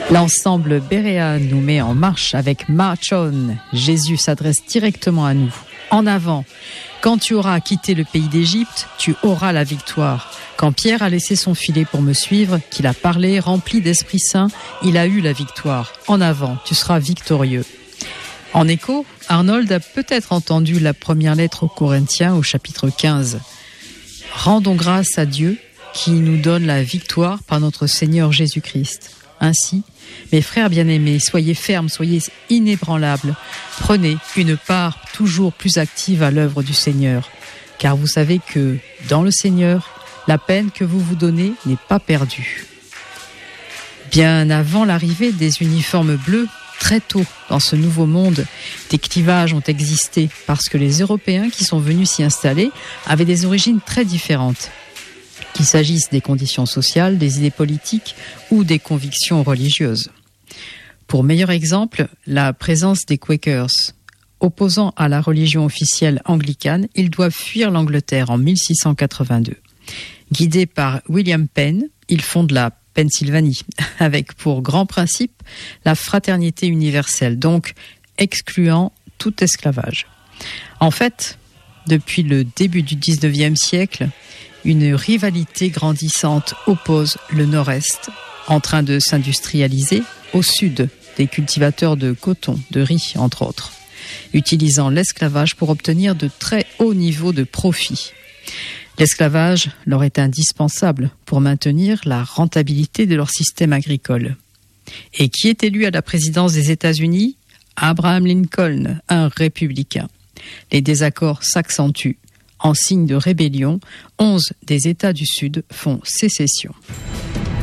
L'ensemble Berea nous met en marche avec March On. Jésus s'adresse directement à nous. En avant. Quand tu auras quitté le pays d'Égypte, tu auras la victoire. Quand Pierre a laissé son filet pour me suivre, qu'il a parlé rempli d'Esprit Saint, il a eu la victoire. En avant, tu seras victorieux. En écho, Arnold a peut-être entendu la première lettre aux Corinthiens au chapitre 15. Rendons grâce à Dieu qui nous donne la victoire par notre Seigneur Jésus-Christ. Ainsi, mes frères bien-aimés, soyez fermes, soyez inébranlables. Prenez une part toujours plus active à l'œuvre du Seigneur. Car vous savez que, dans le Seigneur, la peine que vous vous donnez n'est pas perdue. Bien avant l'arrivée des uniformes bleus, très tôt dans ce nouveau monde, des clivages ont existé parce que les Européens qui sont venus s'y installer avaient des origines très différentes. Qu'il s'agisse des conditions sociales, des idées politiques ou des convictions religieuses. Pour meilleur exemple, la présence des Quakers. Opposant à la religion officielle anglicane, ils doivent fuir l'Angleterre en 1682. Guidés par William Penn, ils fondent la Pennsylvanie, avec pour grand principe la fraternité universelle, donc excluant tout esclavage. En fait, depuis le début du 19e siècle, une rivalité grandissante oppose le nord-est, en train de s'industrialiser, au sud, des cultivateurs de coton, de riz, entre autres, utilisant l'esclavage pour obtenir de très hauts niveaux de profit. L'esclavage leur est indispensable pour maintenir la rentabilité de leur système agricole. Et qui est élu à la présidence des États-Unis ? Abraham Lincoln, un républicain. Les désaccords s'accentuent. En signe de rébellion, 11 des États du Sud font sécession.